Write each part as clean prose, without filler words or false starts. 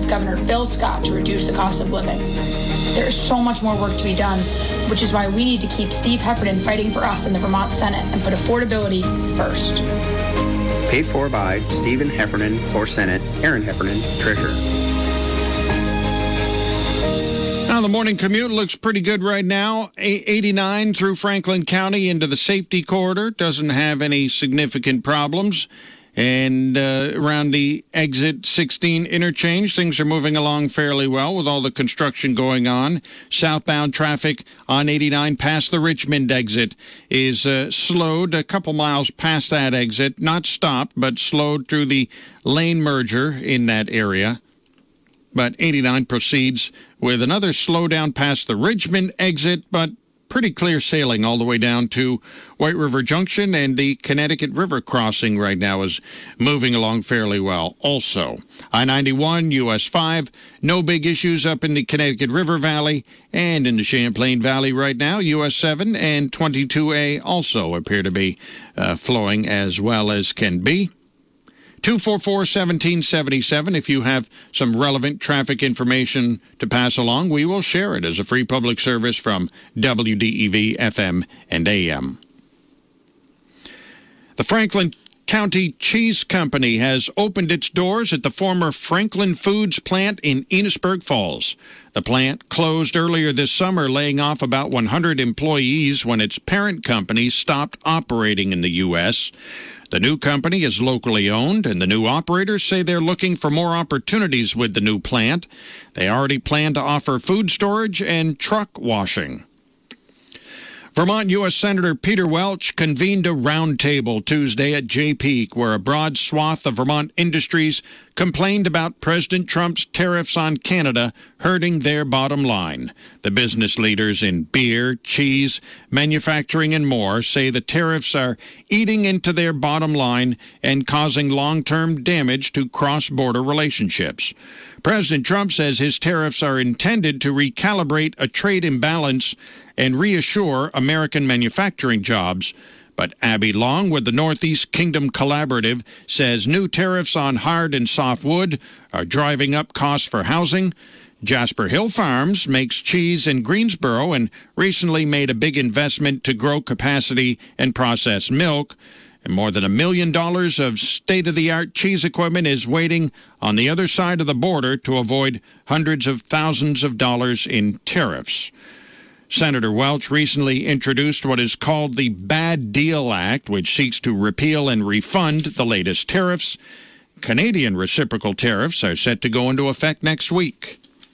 Governor Phil Scott to reduce the cost of living. There is so much more work to be done, which is why we need to keep Steve Heffernan fighting for us in the Vermont Senate and put affordability first. Paid for by Stephen Heffernan for Senate, Aaron Heffernan, Treasurer. Now, the morning commute looks pretty good right now. 89 through Franklin County into the safety corridor. Doesn't have any significant problems. And around the exit 16 interchange, things are moving along fairly well with all the construction going on. Southbound traffic on 89 past the Richmond exit is slowed a couple miles past that exit. Not stopped, but slowed through the lane merger in that area. But 89 proceeds with another slowdown past the Richmond exit, but pretty clear sailing all the way down to White River Junction, and the Connecticut River crossing right now is moving along fairly well also. I-91, US 5, no big issues up in the Connecticut River Valley, and in the Champlain Valley right now, US 7 and 22A also appear to be flowing as well as can be. 244-1777. If you have some relevant traffic information to pass along, we will share it as a free public service from WDEV FM and AM. The Franklin County Cheese Company has opened its doors at the former Franklin Foods plant in Enosburg Falls. The plant closed earlier this summer, laying off about 100 employees when its parent company stopped operating in the U.S. The new company is locally owned, and the new operators say they're looking for more opportunities with the new plant. They already plan to offer food storage and truck washing. Vermont U.S. Senator Peter Welch convened a roundtable Tuesday at Jay Peak, where a broad swath of Vermont industries complained about President Trump's tariffs on Canada hurting their bottom line. The business leaders in beer, cheese, manufacturing, and more say the tariffs are eating into their bottom line and causing long-term damage to cross-border relationships. President Trump says his tariffs are intended to recalibrate a trade imbalance and reassure American manufacturing jobs. But Abby Long with the Northeast Kingdom Collaborative says new tariffs on hard and soft wood are driving up costs for housing. Jasper Hill Farms makes cheese in Greensboro and recently made a big investment to grow capacity and process milk. And more than $1 million of state-of-the-art cheese equipment is waiting on the other side of the border to avoid hundreds of thousands of dollars in tariffs. Senator Welch recently introduced what is called the Bad Deal Act, which seeks to repeal and refund the latest tariffs. Canadian reciprocal tariffs are set to go into effect next week.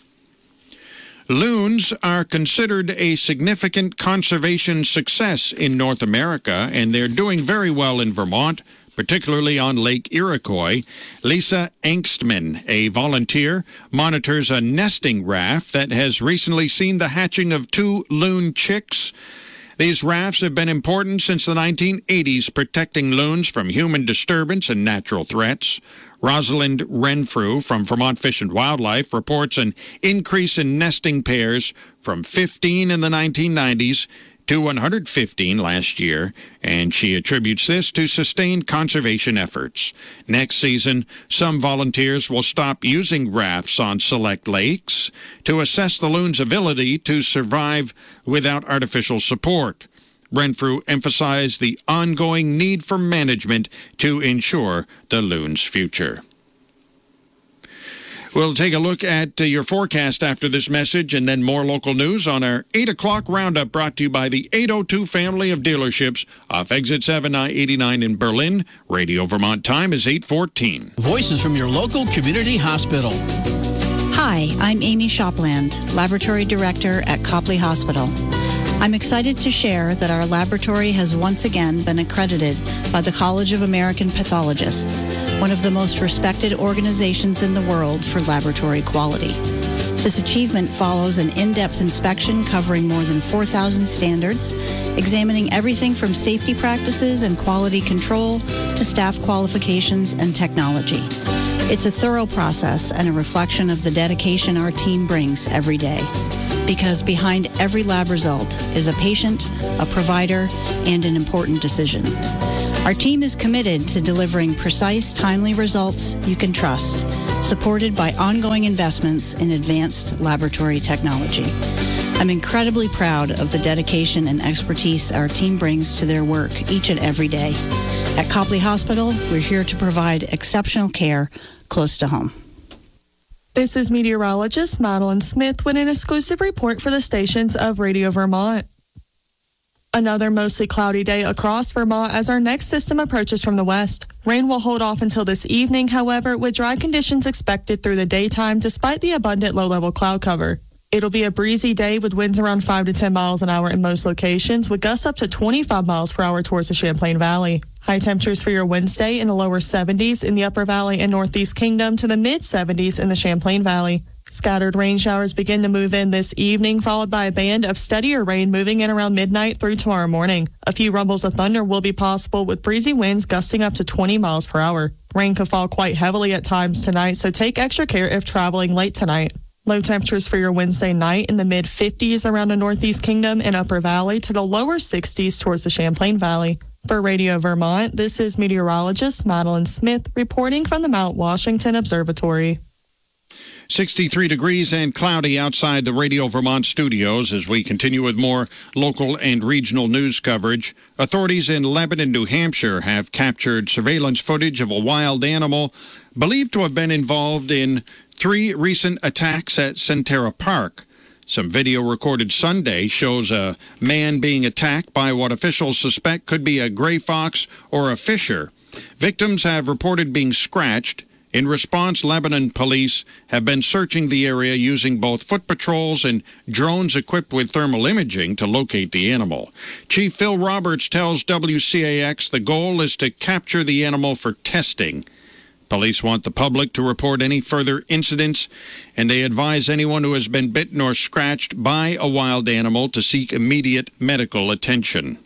Loons are considered a significant conservation success in North America, and they're doing very well in Vermont, particularly on Lake Iroquois. Lisa Angstman, a volunteer, monitors a nesting raft that has recently seen the hatching of 2 loon chicks. These rafts have been important since the 1980s, protecting loons from human disturbance and natural threats. Rosalind Renfrew from Vermont Fish and Wildlife reports an increase in nesting pairs from 15 in the 1990s to 115 last year, and she attributes this to sustained conservation efforts. Next season, some volunteers will stop using rafts on select lakes to assess the loon's ability to survive without artificial support. Renfrew emphasized the ongoing need for management to ensure the loon's future. We'll take a look at your forecast after this message and then more local news on our 8 o'clock roundup brought to you by the 802 family of dealerships off Exit 7 I-89 in Berlin. Radio Vermont time is 8:14. Voices from your local community hospital. Hi, I'm Amy Shopland, Laboratory Director at Copley Hospital. I'm excited to share that our laboratory has once again been accredited by the College of American Pathologists, one of the most respected organizations in the world for laboratory quality. This achievement follows an in-depth inspection covering more than 4,000 standards, examining everything from safety practices and quality control to staff qualifications and technology. It's a thorough process and a reflection of the dedication our team brings every day. Because behind every lab result is a patient, a provider, and an important decision. Our team is committed to delivering precise, timely results you can trust, supported by ongoing investments in advanced laboratory technology. I'm incredibly proud of the dedication and expertise our team brings to their work each and every day. At Copley Hospital, we're here to provide exceptional care close to home. This is meteorologist Madeline Smith with an exclusive report for the stations of Radio Vermont. Another mostly cloudy day across Vermont as our next system approaches from the west. Rain will hold off until this evening, however, with dry conditions expected through the daytime despite the abundant low-level cloud cover. It'll be a breezy day with winds around 5 to 10 miles an hour in most locations, with gusts up to 25 miles per hour towards the Champlain Valley. High temperatures for your Wednesday in the lower 70s in the Upper Valley and Northeast Kingdom to the mid-70s in the Champlain Valley. Scattered rain showers begin to move in this evening, followed by a band of steadier rain moving in around midnight through tomorrow morning. A few rumbles of thunder will be possible with breezy winds gusting up to 20 miles per hour. Rain could fall quite heavily at times tonight, so take extra care if traveling late tonight. Low temperatures for your Wednesday night in the mid-50s around the Northeast Kingdom and Upper Valley to the lower 60s towards the Champlain Valley. For Radio Vermont, this is meteorologist Madeline Smith reporting from the Mount Washington Observatory. 63 degrees and cloudy outside the Radio Vermont studios as we continue with more local and regional news coverage. Authorities in Lebanon, New Hampshire have captured surveillance footage of a wild animal believed to have been involved in 3 recent attacks at Centera Park. Some video recorded Sunday shows a man being attacked by what officials suspect could be a gray fox or a fisher. Victims have reported being scratched. In response, Lebanon police have been searching the area using both foot patrols and drones equipped with thermal imaging to locate the animal. Chief Phil Roberts tells WCAX the goal is to capture the animal for testing. Police want the public to report any further incidents, and they advise anyone who has been bitten or scratched by a wild animal to seek immediate medical attention.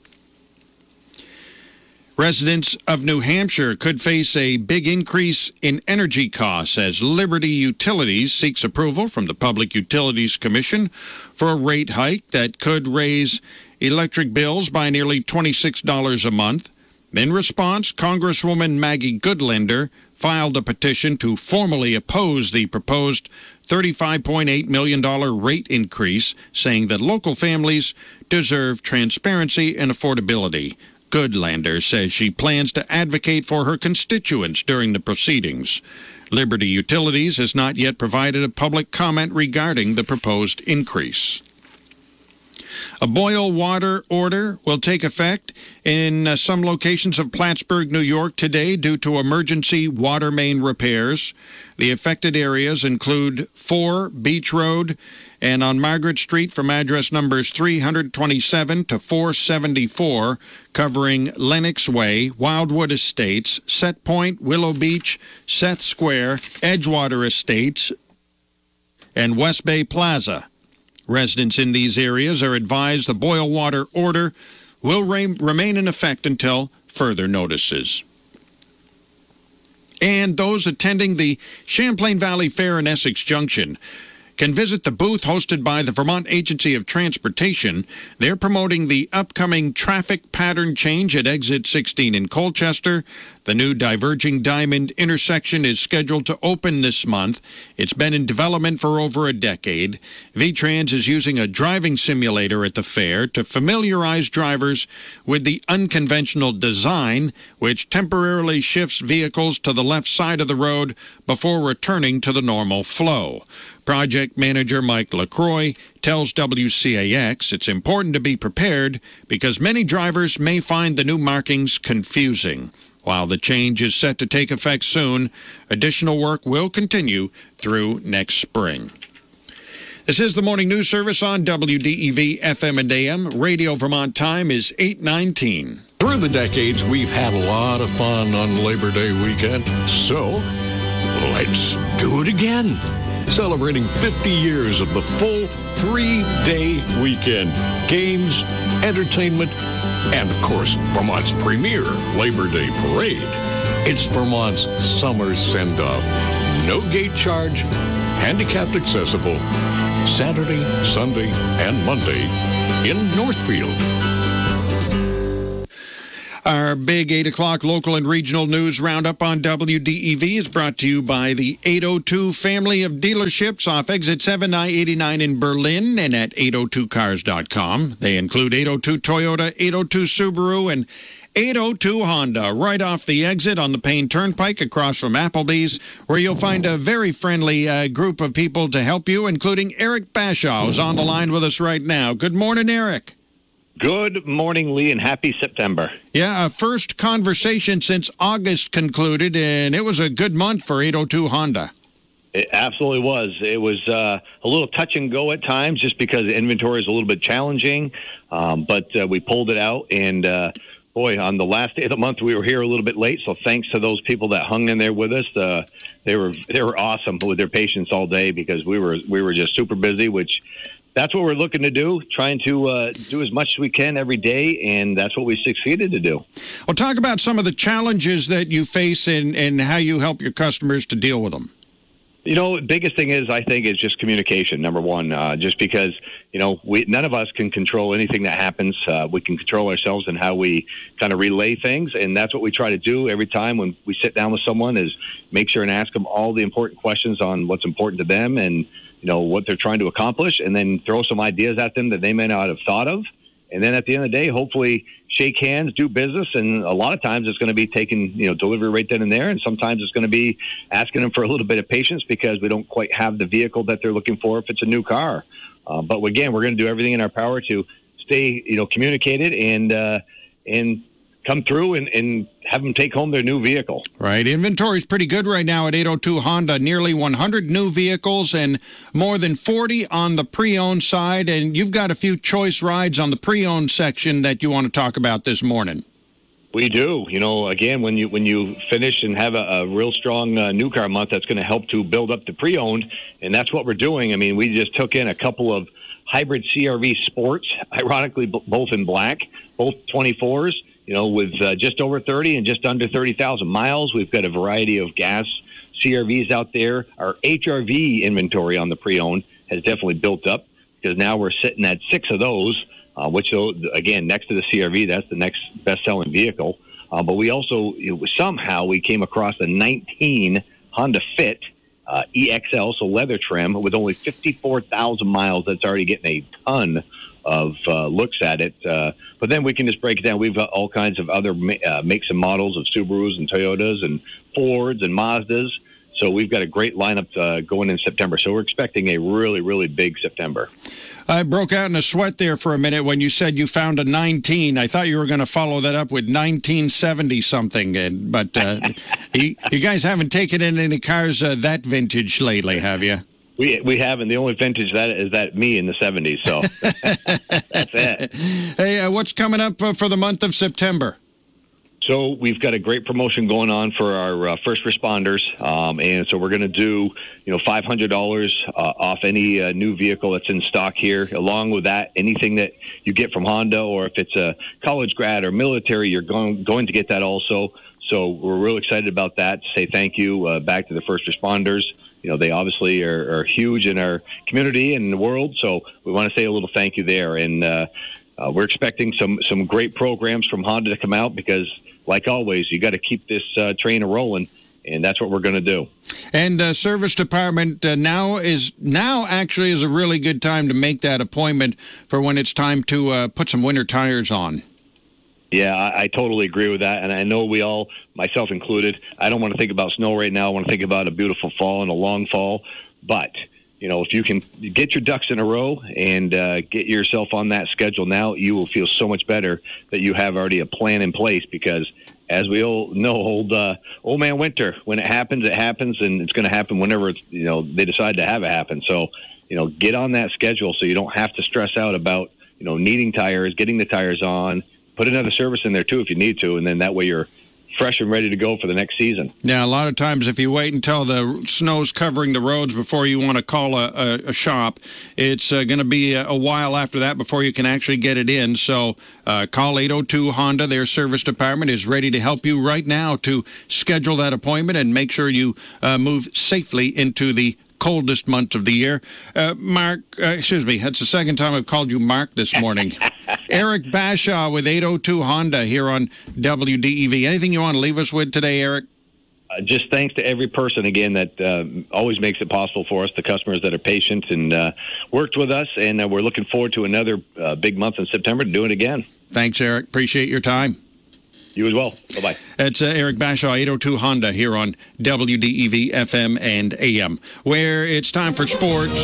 Residents of New Hampshire could face a big increase in energy costs as Liberty Utilities seeks approval from the Public Utilities Commission for a rate hike that could raise electric bills by nearly $26 a month. In response, Congresswoman Maggie Goodlander filed a petition to formally oppose the proposed $35.8 million rate increase, saying that local families deserve transparency and affordability. Goodlander says she plans to advocate for her constituents during the proceedings. Liberty Utilities has not yet provided a public comment regarding the proposed increase. A boil water order will take effect in some locations of Plattsburgh, New York today due to emergency water main repairs. The affected areas include 4 Beach Road and on Margaret Street from address numbers 327 to 474, covering Lenox Way, Wildwood Estates, Set Point, Willow Beach, Seth Square, Edgewater Estates, and West Bay Plaza. Residents in these areas are advised the boil water order will remain in effect until further notices. And those attending the Champlain Valley Fair in Essex Junction can visit the booth hosted by the Vermont Agency of Transportation. They're promoting the upcoming traffic pattern change at Exit 16 in Colchester. The new diverging diamond intersection is scheduled to open this month. It's been in development for over a decade. VTrans is using a driving simulator at the fair to familiarize drivers with the unconventional design, which temporarily shifts vehicles to the left side of the road before returning to the normal flow. Project manager Mike LaCroix tells WCAX it's important to be prepared because many drivers may find the new markings confusing. While the change is set to take effect soon, additional work will continue through next spring. This is the Morning News Service on WDEV FM and AM. Radio Vermont time is 8:19. Through the decades, we've had a lot of fun on Labor Day weekend. So, let's do it again. Celebrating 50 years of the full 3-day weekend. Games, entertainment, and, of course, Vermont's premier Labor Day parade. It's Vermont's summer send-off. No gate charge, handicapped accessible, Saturday, Sunday, and Monday in Northfield. Our big 8 o'clock local and regional news roundup on WDEV is brought to you by the 802 family of dealerships off exit 7 I-89 in Berlin and at 802cars.com. They include 802 Toyota, 802 Subaru, and 802 Honda, right off the exit on the Payne Turnpike across from Applebee's, where you'll find a very friendly group of people to help you, including Eric Bashaw, who's on the line with us right now. Good morning, Eric. Good morning, Lee, and happy September. Yeah, first conversation since August concluded, and it was a good month for 802 Honda. It absolutely was. It was a little touch and go at times just because the inventory is a little bit challenging, but we pulled it out, and boy, on the last day of the month, we were here a little bit late, so thanks to those people that hung in there with us. They were awesome with their patience all day because we were just super busy, which that's what we're looking to do, trying to do as much as we can every day, and that's what we succeeded to do. Well, talk about some of the challenges that you face and how you help your customers to deal with them. You know, the biggest thing I think, is just communication, number one, just because, none of us can control anything that happens. We can control ourselves and how we kind of relay things, and that's what we try to do every time when we sit down with someone is make sure and ask them all the important questions on what's important to them and, what they're trying to accomplish, and then throw some ideas at them that they may not have thought of. And then at the end of the day, hopefully shake hands, do business, and a lot of times it's going to be taking, delivery right then and there, and sometimes it's going to be asking them for a little bit of patience because we don't quite have the vehicle that they're looking for if it's a new car. But again, we're going to do everything in our power to stay, communicated and come through and have them take home their new vehicle. Right. Inventory is pretty good right now at 802 Honda. Nearly 100 new vehicles and more than 40 on the pre-owned side. And you've got a few choice rides on the pre-owned section that you want to talk about this morning. We do. Again, when you finish and have a real strong new car month, that's going to help to build up the pre-owned. And that's what we're doing. I mean, we just took in a couple of hybrid CRV Sports, ironically, both in black, both 24s. With just over 30 and just under 30,000 miles. We've got a variety of gas CRVs out there. Our HRV inventory on the pre-owned has definitely built up because now we're sitting at 6 of those, which, again, next to the CRV, that's the next best-selling vehicle. But we also, somehow we came across a 19 Honda Fit EXL, so leather trim, with only 54,000 miles. That's already getting a ton of looks at it. But then we can just break it down. We've got all kinds of other makes and models of Subarus and Toyotas and Fords and Mazdas. So we've got a great lineup going in September. So we're expecting a really, really big September. I broke out in a sweat there for a minute when you said you found a 19. I thought you were going to follow that up with 1970-something. But you guys haven't taken in any cars that vintage lately, have you? We haven't. The only vintage is that me in the 70s. So that's it. Hey, what's coming up for the month of September? So we've got a great promotion going on for our first responders, and so we're going to do, $500 off any new vehicle that's in stock here. Along with that, anything that you get from Honda, or if it's a college grad or military, you're going to get that also. So we're real excited about that. To say thank you back to the first responders. They obviously are huge in our community and in the world, so we want to say a little thank you there. And we're expecting some great programs from Honda to come out because, like always, you got to keep this train rolling, and that's what we're going to do. And service department now actually is a really good time to make that appointment for when it's time to put some winter tires on. Yeah, I totally agree with that, and I know we all, myself included, I don't want to think about snow right now. I want to think about a beautiful fall and a long fall. But, if you can get your ducks in a row and get yourself on that schedule now, you will feel so much better that you have already a plan in place because, as we all know, old man winter, when it happens, and it's going to happen whenever they decide to have it happen. So, get on that schedule so you don't have to stress out about, needing tires, getting the tires on. Put another service in there, too, if you need to, and then that way you're fresh and ready to go for the next season. Yeah, a lot of times if you wait until the snow's covering the roads before you want to call a shop, it's going to be a while after that before you can actually get it in. So call 802 Honda. Their service department is ready to help you right now to schedule that appointment and make sure you move safely into the coldest months of the year. Mark, excuse me, that's the second time I've called you Mark this morning. Eric Bashaw with 802 Honda here on WDEV. Anything you want to leave us with today, Eric? Just thanks to every person, again, that always makes it possible for us, the customers that are patient and worked with us, and we're looking forward to another big month in September to do it again. Thanks, Eric. Appreciate your time. You as well. Bye-bye. That's Eric Bashaw, 802 Honda, here on WDEV FM and AM, where it's time for sports.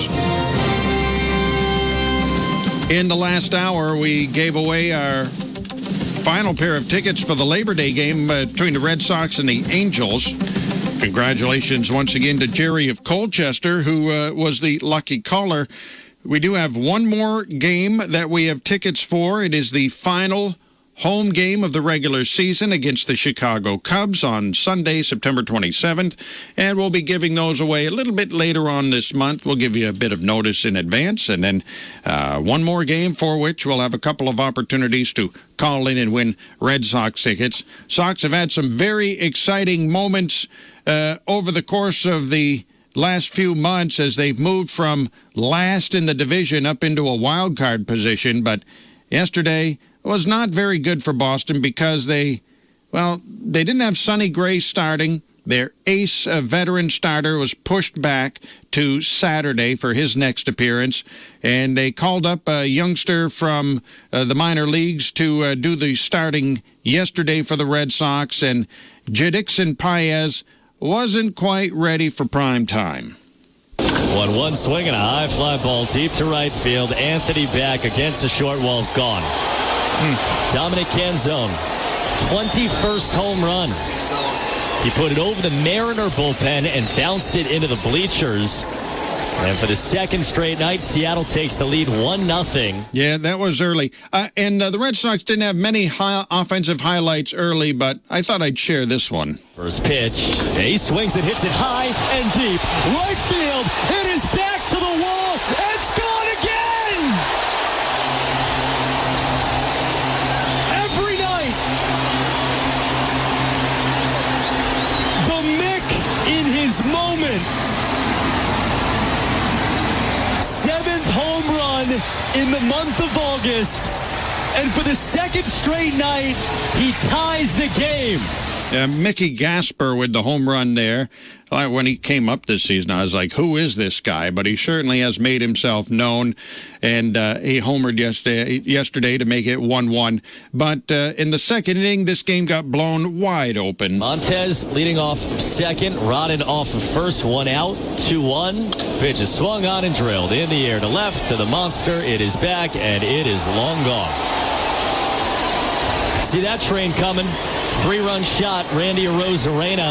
In the last hour, we gave away our final pair of tickets for the Labor Day game between the Red Sox and the Angels. Congratulations once again to Jerry of Colchester, who was the lucky caller. We do have one more game that we have tickets for. It is the final home game of the regular season against the Chicago Cubs on Sunday, September 27th, and we'll be giving those away a little bit later on this month. We'll give you a bit of notice in advance, and then one more game for which we'll have a couple of opportunities to call in and win Red Sox tickets. Sox have had some very exciting moments over the course of the last few months as they've moved from last in the division up into a wild card position, but yesterday was not very good for Boston because they didn't have Sonny Gray starting. Their ace veteran starter was pushed back to Saturday for his next appearance, and they called up a youngster from the minor leagues to do the starting yesterday for the Red Sox, and Jadixon Paez wasn't quite ready for prime time. 1-1 swing and a high fly ball deep to right field. Anthony back against the short wall, gone. Dominic Canzone, 21st home run. He put it over the Mariner bullpen and bounced it into the bleachers. And for the second straight night, Seattle takes the lead 1-0. Yeah, that was early. And the Red Sox didn't have many offensive highlights early, but I thought I'd share this one. First pitch. He swings and hits it high and deep. Right field. It is back to the wall. It's gone again. Every night. The Mick in his moment. 7th home run in the month of August. And for the second straight night, he ties the game. Mickey Gasper with the home run there. When he came up this season, I was like, who is this guy? But he certainly has made himself known, and he homered yesterday to make it 1-1. But in the second inning, this game got blown wide open. Montez leading off second, Rodden off of first, 1 out, 2-1. Pitch is swung on and drilled in the air to left to the monster. It is back, and it is long gone. See that train coming. 3-run shot, Randy Arozarena.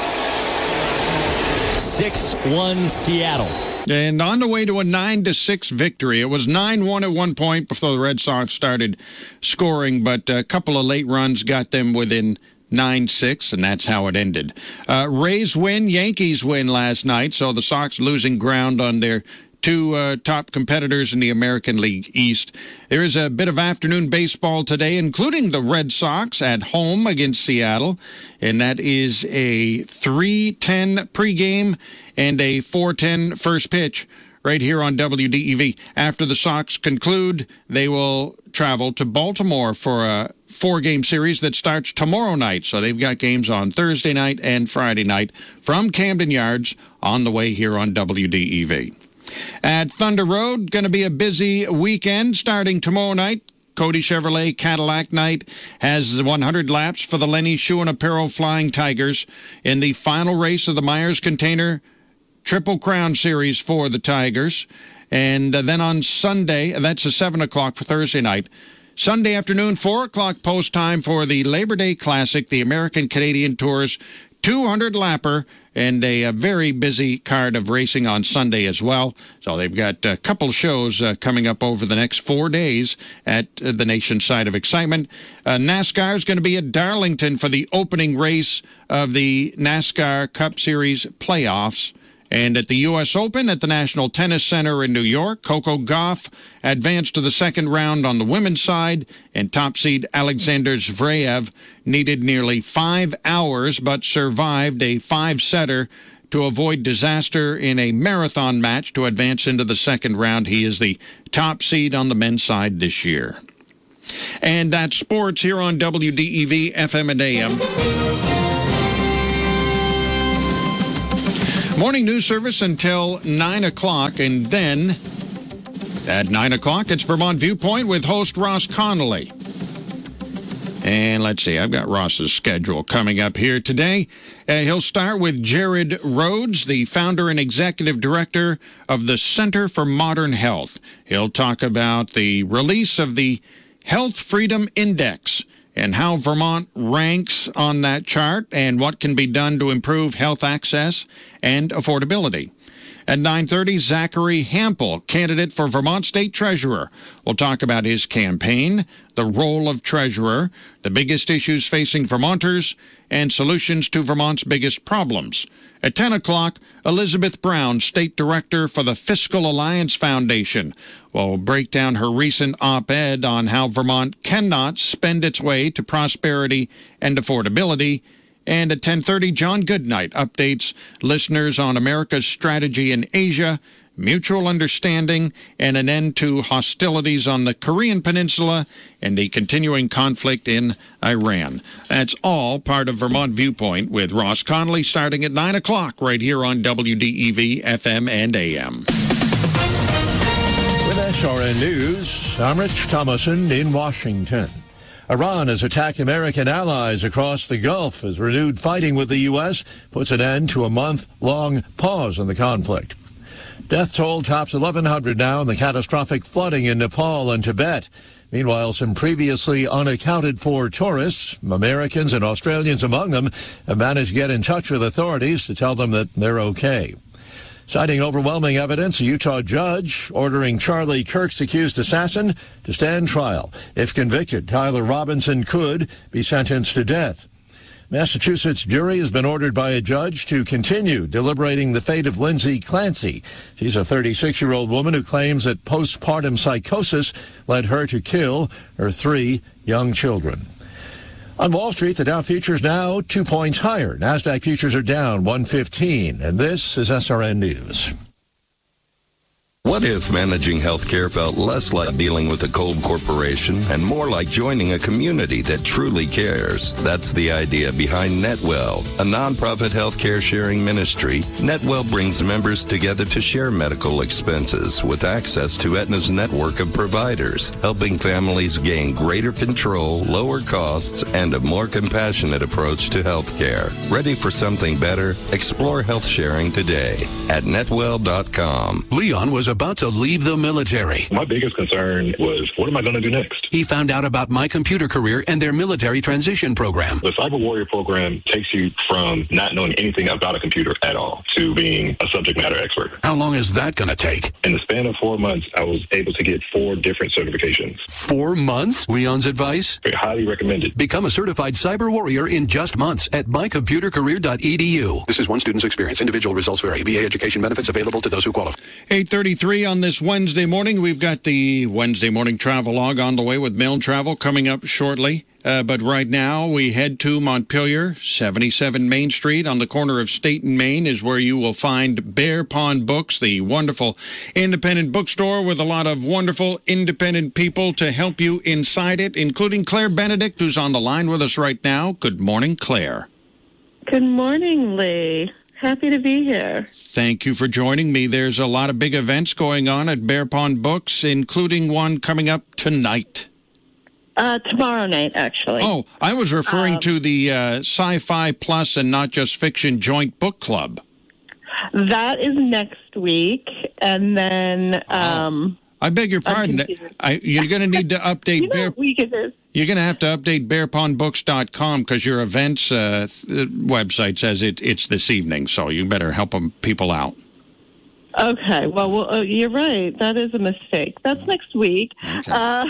6-1 Seattle. And on the way to a 9-6 victory. It was 9-1 at one point before the Red Sox started scoring, but a couple of late runs got them within 9-6, and that's how it ended. Rays win, Yankees win last night, so the Sox losing ground on their two top competitors in the American League East. There is a bit of afternoon baseball today, including the Red Sox at home against Seattle, and that is a 3:10 pregame and a 4:10 first pitch right here on WDEV. After the Sox conclude, they will travel to Baltimore for a 4-game series that starts tomorrow night. So they've got games on Thursday night and Friday night from Camden Yards on the way here on WDEV. At Thunder Road, going to be a busy weekend starting tomorrow night. Cody Chevrolet Cadillac Night has 100 laps for the Lenny Shoe and Apparel Flying Tigers in the final race of the Myers Container Triple Crown Series for the Tigers. And then on Sunday, that's a 7 o'clock for Thursday night. Sunday afternoon, 4 o'clock post time for the Labor Day Classic, the American Canadian Tour's 200-lapper, and a very busy card of racing on Sunday as well. So they've got a couple shows coming up over the next 4 days at the nation's side of excitement. NASCAR is going to be at Darlington for the opening race of the NASCAR Cup Series playoffs. And at the U.S. Open at the National Tennis Center in New York, Coco Gauff advanced to the second round on the women's side, and top seed Alexander Zverev needed nearly 5 hours but survived a 5-setter to avoid disaster in a marathon match to advance into the second round. He is the top seed on the men's side this year. And that's sports here on WDEV FM and AM. Morning news service until 9 o'clock, and then at 9 o'clock, it's Vermont Viewpoint with host Ross Connolly. And let's see, I've got Ross's schedule coming up here today. He'll start with Jared Rhodes, the founder and executive director of the Center for Modern Health. He'll talk about the release of the Health Freedom Index and how Vermont ranks on that chart and what can be done to improve health access and affordability. At 9:30, Zachary Hampel, candidate for Vermont State Treasurer, will talk about his campaign, the role of treasurer, the biggest issues facing Vermonters, and solutions to Vermont's biggest problems. At 10 o'clock, Elizabeth Brown, State Director for the Fiscal Alliance Foundation, will break down her recent op-ed on how Vermont cannot spend its way to prosperity and affordability. And at 10:30, John Goodnight updates listeners on America's strategy in Asia, mutual understanding, and an end to hostilities on the Korean Peninsula and the continuing conflict in Iran. That's all part of Vermont Viewpoint with Ross Connolly starting at 9 o'clock right here on WDEV FM and AM. With SRN News, I'm Rich Thomason in Washington. Iran has attacked American allies across the Gulf as renewed fighting with the U.S. puts an end to a month-long pause in the conflict. Death toll tops 1,100 now in the catastrophic flooding in Nepal and Tibet. Meanwhile, some previously unaccounted-for tourists, Americans and Australians among them, have managed to get in touch with authorities to tell them that they're okay. Citing overwhelming evidence, a Utah judge ordering Charlie Kirk's accused assassin to stand trial. If convicted, Tyler Robinson could be sentenced to death. Massachusetts jury has been ordered by a judge to continue deliberating the fate of Lindsay Clancy. She's a 36-year-old woman who claims that postpartum psychosis led her to kill her 3 young children. On Wall Street, the Dow futures now 2 points higher. NASDAQ futures are down 115. And this is SRN News. What if managing healthcare felt less like dealing with a cold corporation and more like joining a community that truly cares? That's the idea behind Netwell, a nonprofit healthcare sharing ministry. Netwell brings members together to share medical expenses with access to Aetna's network of providers, helping families gain greater control, lower costs, and a more compassionate approach to healthcare. Ready for something better? Explore health sharing today at netwell.com. Leon was about to leave the military. My biggest concern was, what am I going to do next? He found out about My Computer Career and their military transition program. The Cyber Warrior program takes you from not knowing anything about a computer at all to being a subject matter expert. How long is that going to take? In the span of 4 months, I was able to get 4 different certifications. 4 months? Leon's advice? Very highly recommended. Become a certified Cyber Warrior in just months at mycomputercareer.edu. This is one student's experience. Individual results vary. VA education benefits available to those who qualify. 8:33 on this Wednesday morning. We've got the Wednesday morning travel log on the way with Mail Travel coming up shortly. But right now we head to Montpelier, 77 Main Street on the corner of State and Main is where you will find Bear Pond Books, the wonderful independent bookstore with a lot of wonderful independent people to help you inside it, including Claire Benedict, who's on the line with us right now. Good morning, Claire. Good morning, Lee. Happy to be here. Thank you for joining me. There's a lot of big events going on at Bear Pond Books, including one coming up tonight. Tomorrow night, actually. Oh, I was referring to the Sci-Fi Plus and Not Just Fiction Joint Book Club. That is next week, and then... I beg your pardon. You're going to need to update You're going to have to update bearpondbooks.com because your events website says it's this evening, so you better help people out. Okay. Well, you're right. That is a mistake. That's next week. Okay.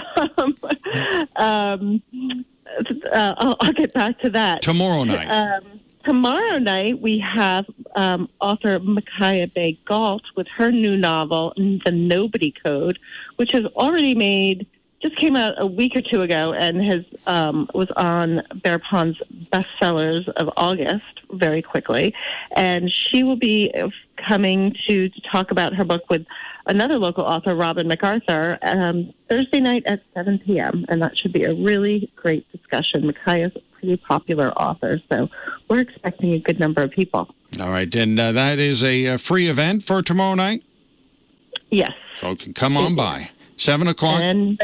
I'll get back to that. Tomorrow night. Tomorrow night, we have author Micaiah Bay Galt with her new novel, The Nobody Code, which has already made just came out a week or two ago and was on Bear Pond's bestsellers of August very quickly. And she will be coming to talk about her book with another local author, Robin MacArthur, Thursday night at 7 p.m. And that should be a really great discussion. Micaiah's a pretty popular author, so we're expecting a good number of people. All right, and that is a free event for tomorrow night? Yes. So you can come on by. 7 o'clock. And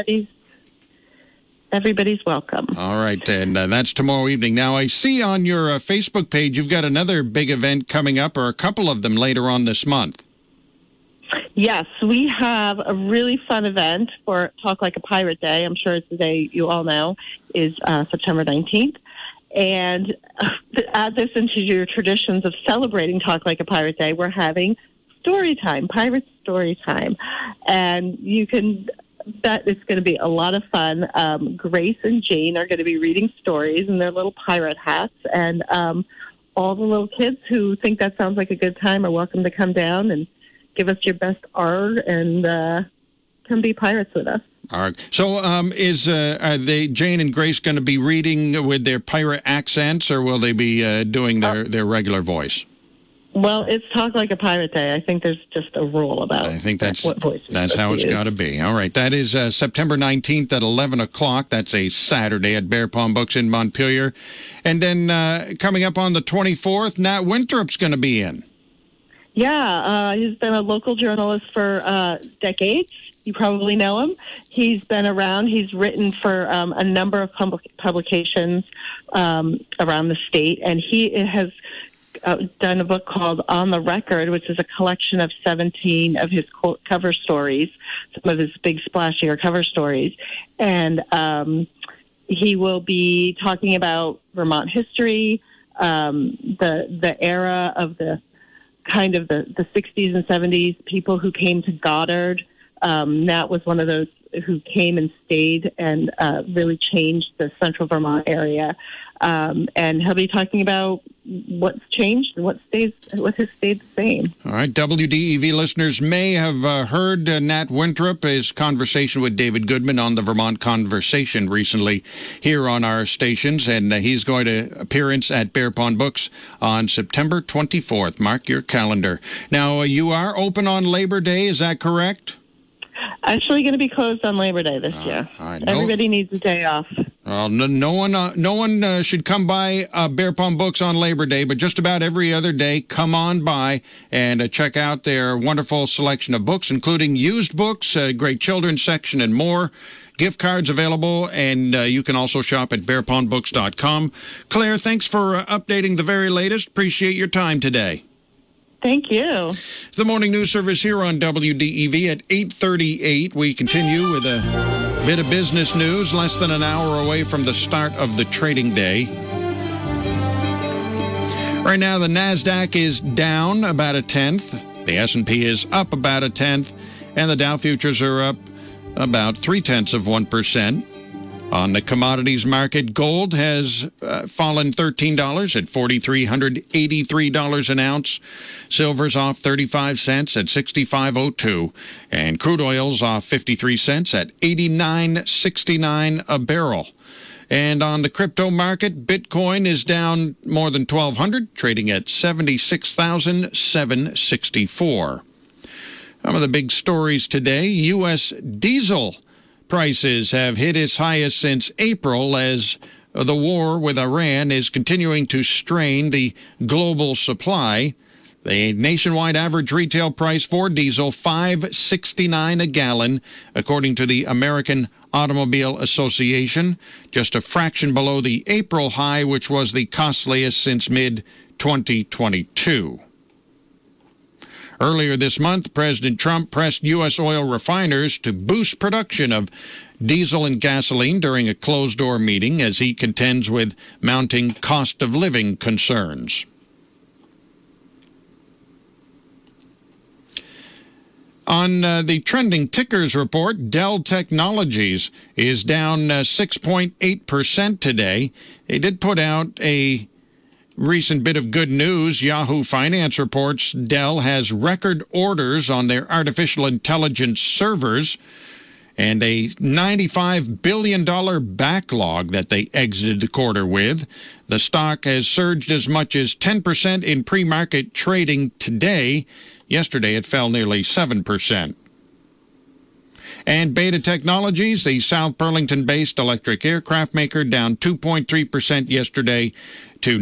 everybody's welcome. All right, and that's tomorrow evening. Now, I see on your Facebook page you've got another big event coming up, or a couple of them later on this month. Yes, we have a really fun event for Talk Like a Pirate Day. I'm sure it's the day you all know is September 19th. And to add this into your traditions of celebrating Talk Like a Pirate Day, we're having story time, pirate story time. And you can bet it's going to be a lot of fun. Grace and Jane are going to be reading stories in their little pirate hats. And all the little kids who think that sounds like a good time are welcome to come down and give us your best art and come be pirates with us. All right. So are they, Jane and Grace, going to be reading with their pirate accents, or will they be doing their regular voice? Well, it's Talk Like a Pirate Day. I think there's just a rule about I think that's what voice that's how it's got to be. All right. That is September 19th at 11 o'clock. That's a Saturday at Bear Pond Books in Montpelier. And then coming up on the 24th, Nat Winthrop's going to be in. Yeah, he's been a local journalist for decades. You probably know him. He's been around. He's written for a number of publications around the state, and he has done a book called On the Record, which is a collection of 17 of his cover stories, some of his big splashier cover stories. And he will be talking about Vermont history, the era of the kind of the 60s and 70s, people who came to Goddard. Nat was one of those who came and stayed and really changed the central Vermont area. And he'll be talking about what's changed and what has stayed the same. All right. WDEV listeners may have heard Nat Winthrop, his conversation with David Goodman on the Vermont Conversation recently here on our stations, and he's going to appearance at Bear Pond Books on September 24th. Mark your calendar. Now, you are open on Labor Day, is that correct? Actually going to be closed on Labor Day this year. Right. Everybody needs a day off. Well, no one should come by Bear Pond Books on Labor Day, but just about every other day, come on by and check out their wonderful selection of books, including used books, great children's section, and more. Gift cards available, and you can also shop at bearpondbooks.com. Claire, thanks for updating the very latest. Appreciate your time today. Thank you. The morning news service here on WDEV at 8:38. We continue with a bit of business news, less than an hour away from the start of the trading day. Right now, the NASDAQ is down about 1/10. The S&P is up about 1/10. And the Dow futures are up about 0.3%. On the commodities market, gold has fallen $13 at $4,383 an ounce. Silver's off 35 cents at $65.02. And crude oil's off 53 cents at $89.69 a barrel. And on the crypto market, Bitcoin is down more than 1,200, trading at 76,764. Some of the big stories today, U.S. diesel prices have hit its highest since April as the war with Iran is continuing to strain the global supply. The nationwide average retail price for diesel, $5.69 a gallon, according to the American Automobile Association, just a fraction below the April high, which was the costliest since mid-2022. Earlier this month, President Trump pressed U.S. oil refiners to boost production of diesel and gasoline during a closed-door meeting as he contends with mounting cost-of-living concerns. On the trending tickers report, Dell Technologies is down 6.8% today. They did put out a recent bit of good news. Yahoo Finance reports Dell has record orders on their artificial intelligence servers, and a $95 billion backlog that they exited the quarter with. The stock has surged as much as 10% in pre-market trading today. Yesterday, it fell nearly 7%. And Beta Technologies, the South Burlington-based electric aircraft maker, down 2.3% yesterday to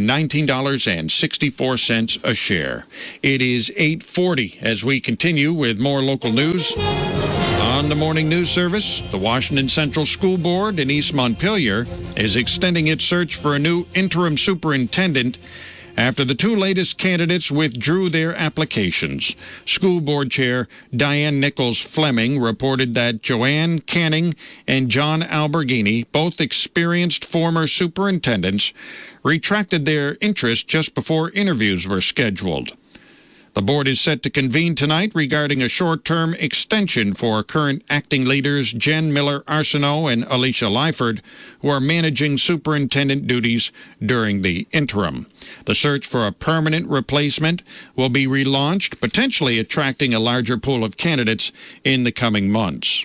$19.64 a share. It is 8:40 as we continue with more local news. On the Morning News Service, the Washington Central School Board in East Montpelier is extending its search for a new interim superintendent after the two latest candidates withdrew their applications. School Board Chair Diane Nichols Fleming reported that Joanne Canning and John Alberghini, both experienced former superintendents, retracted their interest just before interviews were scheduled. The board is set to convene tonight regarding a short-term extension for current acting leaders Jen Miller-Arsenault and Alicia Lyford, who are managing superintendent duties during the interim. The search for a permanent replacement will be relaunched, potentially attracting a larger pool of candidates in the coming months.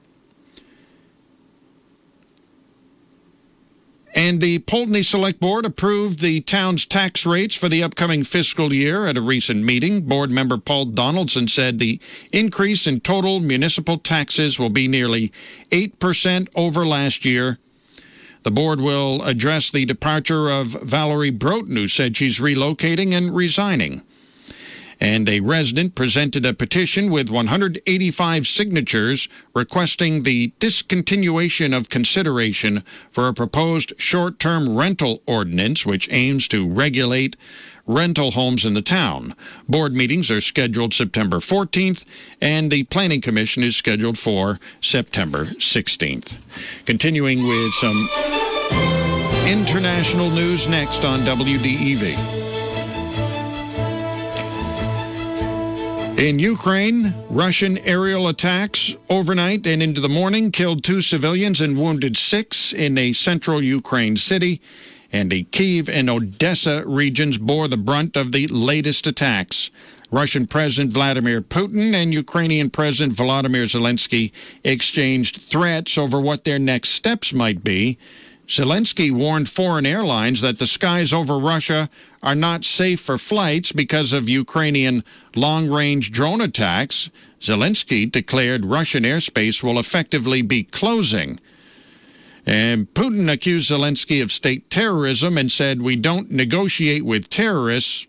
And the Poultney Select Board approved the town's tax rates for the upcoming fiscal year at a recent meeting. Board member Paul Donaldson said the increase in total municipal taxes will be nearly 8% over last year. The board will address the departure of Valerie Broughton, who said she's relocating and resigning. And a resident presented a petition with 185 signatures requesting the discontinuation of consideration for a proposed short-term rental ordinance which aims to regulate rental homes in the town. Board meetings are scheduled September 14th, and the Planning Commission is scheduled for September 16th. Continuing with some international news next on WDEV. In Ukraine, Russian aerial attacks overnight and into the morning killed 2 civilians and wounded 6 in a central Ukraine city, and the Kyiv and Odessa regions bore the brunt of the latest attacks. Russian President Vladimir Putin and Ukrainian President Volodymyr Zelensky exchanged threats over what their next steps might be. Zelensky warned foreign airlines that the skies over Russia are not safe for flights because of Ukrainian long-range drone attacks. Zelensky declared Russian airspace will effectively be closing. And Putin accused Zelensky of state terrorism and said, "We don't negotiate with terrorists."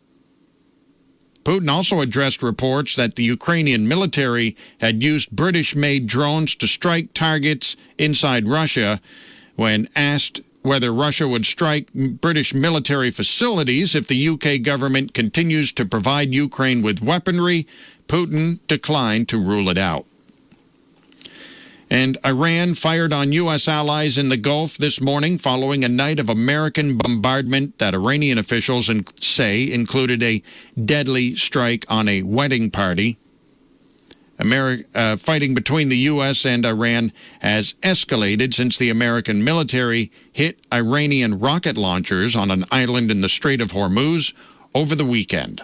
Putin also addressed reports that the Ukrainian military had used British-made drones to strike targets inside Russia. When asked whether Russia would strike British military facilities if the UK government continues to provide Ukraine with weaponry, Putin declined to rule it out. And Iran fired on U.S. allies in the Gulf this morning following a night of American bombardment that Iranian officials say included a deadly strike on a wedding party. Fighting between the U.S. and Iran has escalated since the American military hit Iranian rocket launchers on an island in the Strait of Hormuz over the weekend.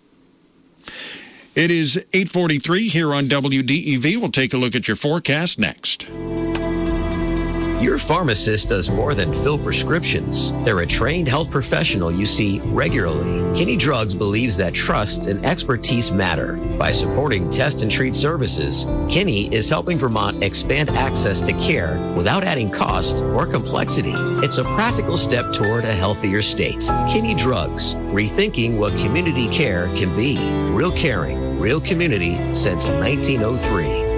It is 8:43 here on WDEV. We'll take a look at your forecast next. Your pharmacist does more than fill prescriptions. They're a trained health professional you see regularly. Kinney Drugs believes that trust and expertise matter. By supporting test and treat services, Kinney is helping Vermont expand access to care without adding cost or complexity. It's a practical step toward a healthier state. Kinney Drugs, rethinking what community care can be. Real caring, real community since 1903.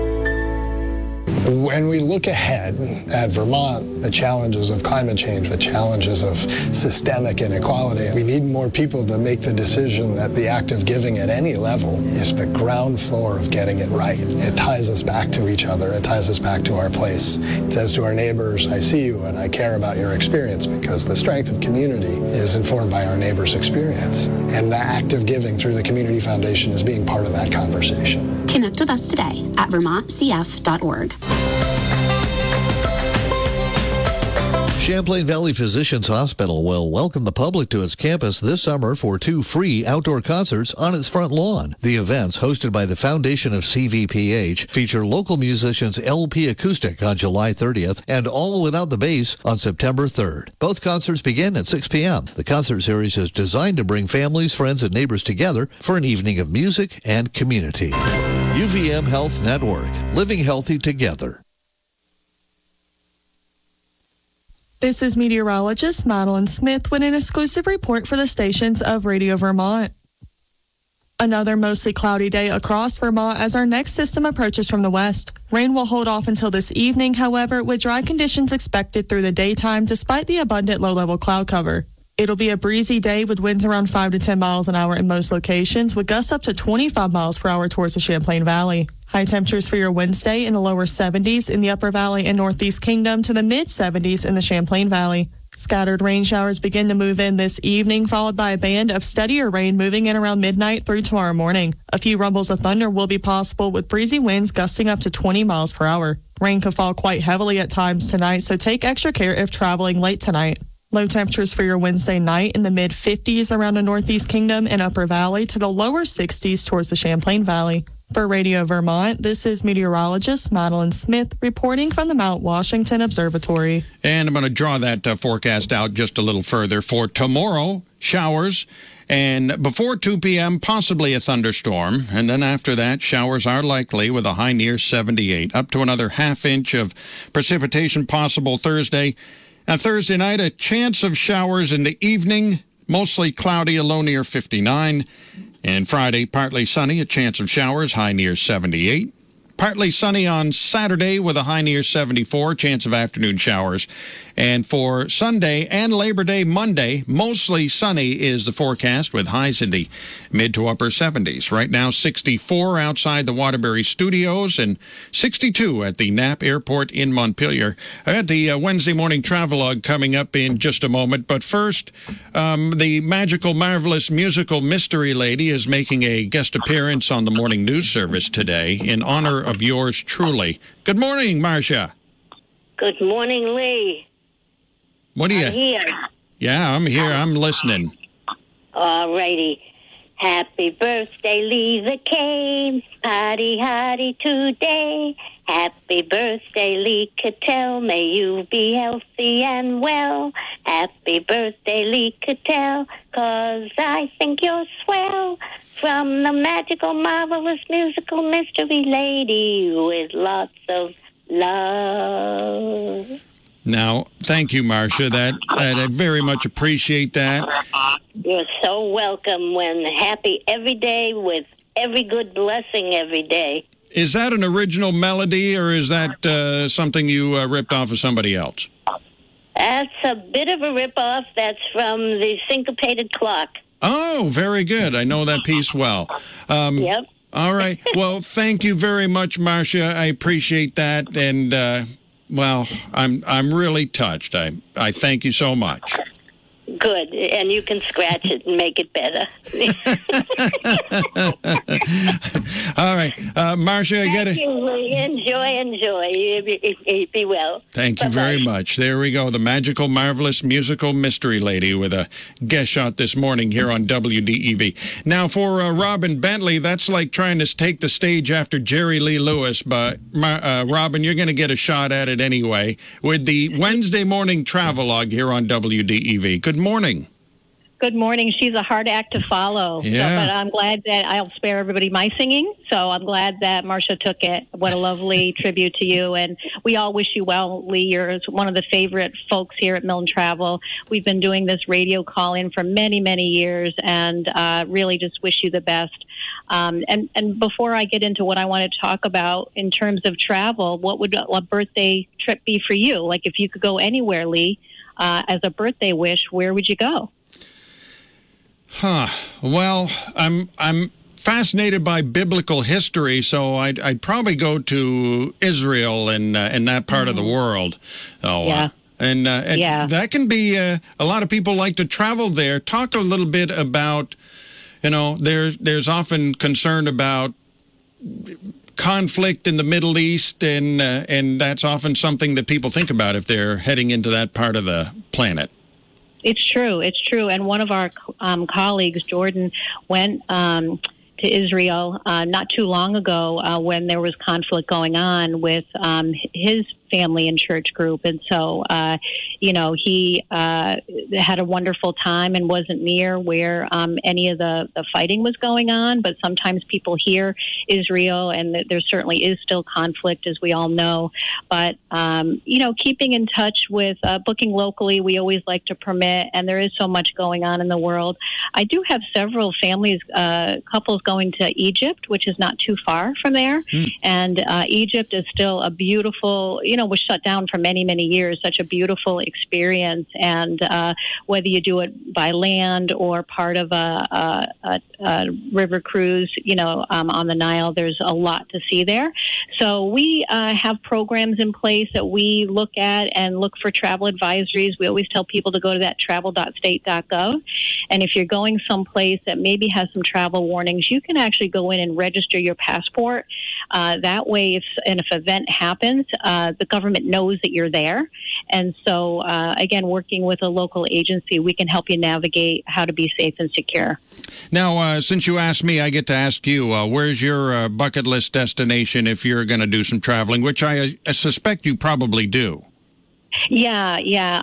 When we look ahead at Vermont, the challenges of climate change, the challenges of systemic inequality, we need more people to make the decision that the act of giving at any level is the ground floor of getting it right. It ties us back to each other. It ties us back to our place. It says to our neighbors, I see you and I care about your experience, because the strength of community is informed by our neighbors' experience. And the act of giving through the Community Foundation is being part of that conversation. Connect with us today at vermontcf.org. Champlain Valley Physicians Hospital will welcome the public to its campus this summer for 2 free outdoor concerts on its front lawn. The events, hosted by the Foundation of CVPH, feature local musicians LP Acoustic on July 30th and All Without the Bass on September 3rd. Both concerts begin at 6 p.m. The concert series is designed to bring families, friends, and neighbors together for an evening of music and community. UVM Health Network, living healthy together. This is meteorologist Madeline Smith with an exclusive report for the stations of Radio Vermont. Another mostly cloudy day across Vermont as our next system approaches from the west. Rain will hold off until this evening, however, with dry conditions expected through the daytime despite the abundant low-level cloud cover. It'll be a breezy day with winds around 5 to 10 miles an hour in most locations, with gusts up to 25 miles per hour towards the Champlain Valley. High temperatures for your Wednesday in the lower 70s in the Upper Valley and Northeast Kingdom to the mid-70s in the Champlain Valley. Scattered rain showers begin to move in this evening, followed by a band of steadier rain moving in around midnight through tomorrow morning. A few rumbles of thunder will be possible with breezy winds gusting up to 20 miles per hour. Rain could fall quite heavily at times tonight, so take extra care if traveling late tonight. Low temperatures for your Wednesday night in the mid-50s around the Northeast Kingdom and Upper Valley to the lower 60s towards the Champlain Valley. For Radio Vermont, this is meteorologist Madeline Smith reporting from the Mount Washington Observatory. And I'm going to draw that forecast out just a little further. For tomorrow, showers, and before 2 p.m., possibly a thunderstorm. And then after that, showers are likely with a high near 78. Up to another half inch of precipitation possible Thursday. And Thursday night, a chance of showers in the evening, mostly cloudy, a low near 59. And Friday, partly sunny, a chance of showers, high near 78. Partly sunny on Saturday with a high near 74, chance of afternoon showers. And for Sunday and Labor Day Monday, mostly sunny is the forecast with highs in the mid to upper 70s. Right now, 64 outside the Waterbury Studios and 62 at the Knapp Airport in Montpelier. I got the Wednesday morning travelogue coming up in just a moment. But first, the magical, marvelous, musical mystery lady is making a guest appearance on the morning news service today in honor of yours truly. Good morning, Marcia. Good morning, Lee. What are you? I'm here. Yeah, I'm here. I'm listening. All righty. Happy birthday, Lee the Kane. Party hardy today. Happy birthday, Lee Cattell. May you be healthy and well. Happy birthday, Lee Cattell, 'cause I think you're swell. From the magical, marvelous, musical mystery lady with lots of love. Now, thank you, Marcia. I very much appreciate that. You're so welcome. When happy every day with every good blessing every day. Is that an original melody, or is that something you ripped off of somebody else? That's a bit of a rip-off. That's from the Syncopated Clock. Oh, very good. I know that piece well. Yep. All right. Well, thank you very much, Marcia. I appreciate that, and well, I'm really touched. I thank you so much. Good, and you can scratch it and make it better. All right, Marcia, I get it. Enjoy. You be well. Thank you very much. There we go, the magical, marvelous, musical mystery lady with a guest shot this morning here on WDEV. Now, for Robin Bentley, that's like trying to take the stage after Jerry Lee Lewis, but Robin, you're going to get a shot at it anyway with the Wednesday morning travelogue here on WDEV. Good morning. Good morning. She's a hard act to follow. Yeah. So, but I'm glad that I'll spare everybody my singing. So I'm glad that Marcia took it. What a lovely tribute to you. And we all wish you well, Lee. You're one of the favorite folks here at Milton Travel. We've been doing this radio call-in for many, many years, and really just wish you the best. And before I get into what I want to talk about in terms of travel, what would a birthday trip be for you? Like if you could go anywhere, Lee, as a birthday wish, where would you go? Well, I'm fascinated by biblical history, so I'd probably go to Israel and that part of the world. Yeah. And that can be a lot of people like to travel there. Talk a little bit about, there's often concern about conflict in the Middle East, and that's often something that people think about if they're heading into that part of the planet. It's true. And one of our colleagues, Jordan, went to Israel not too long ago when there was conflict going on with his family and church group. And so, he had a wonderful time and wasn't near where any of the fighting was going on. But sometimes people hear Israel, and there certainly is still conflict, as we all know. But, keeping in touch with booking locally, we always like to permit, and there is so much going on in the world. I do have several couples going to Egypt, which is not too far from there. And Egypt is still a beautiful, was shut down for many, many years, such a beautiful experience. And whether you do it by land or part of a river cruise, on the Nile, there's a lot to see there. So we have programs in place that we look at and look for travel advisories. We always tell people to go to that travel.state.gov. And if you're going someplace that maybe has some travel warnings, you can actually go in and register your passport. That way, if an event happens, the government knows that you're there. And so, again, working with a local agency, we can help you navigate how to be safe and secure. Now, since you asked me, I get to ask you, where's your bucket list destination if you're going to do some traveling, which I suspect you probably do? Yeah.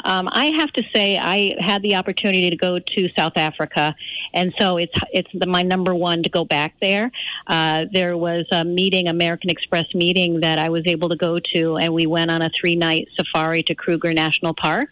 I have to say I had the opportunity to go to South Africa, and so it's my number one to go back there. There was a American Express meeting that I was able to go to, and we went on a 3-night safari to Kruger National Park,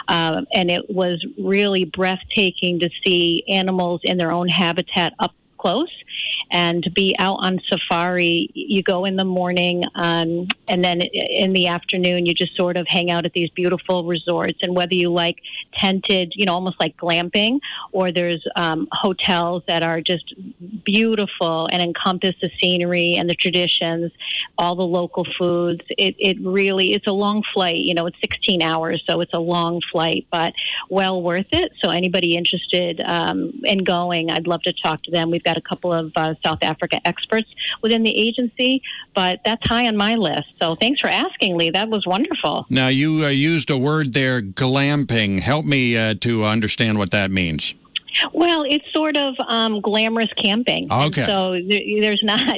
and it was really breathtaking to see animals in their own habitat up close. And to be out on safari, you go in the morning, and then in the afternoon, you just sort of hang out at these beautiful resorts. And whether you like tented, almost like glamping, or there's hotels that are just beautiful and encompass the scenery and the traditions, all the local foods. It's a long flight. It's 16 hours, so it's a long flight, but well worth it. So anybody interested in going, I'd love to talk to them. We've got a couple of South Africa experts within the agency, but that's high on my list. So thanks for asking, Lee. That was wonderful. Now, you used a word there, glamping. Help me to understand what that means. Well, it's sort of glamorous camping. Okay. And so there's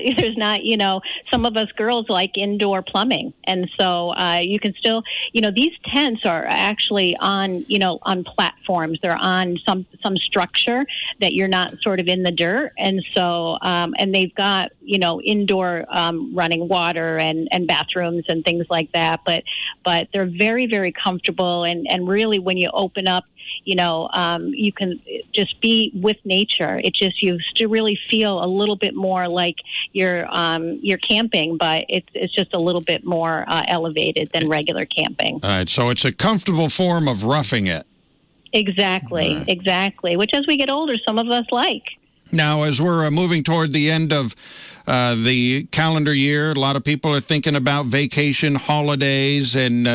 not, some of us girls like indoor plumbing. And so you can still, these tents are actually on platforms. They're on some structure that you're not sort of in the dirt. And so, and they've got, indoor running water and bathrooms and things like that. But they're very, very comfortable. And really when you open up, you can just be with nature. You still really feel a little bit more like you're camping, but it's just a little bit more elevated than regular camping. All right, so it's a comfortable form of roughing it. Exactly, exactly. Which, as we get older, some of us like. Now, as we're moving toward the end of the calendar year, a lot of people are thinking about vacation, holidays, and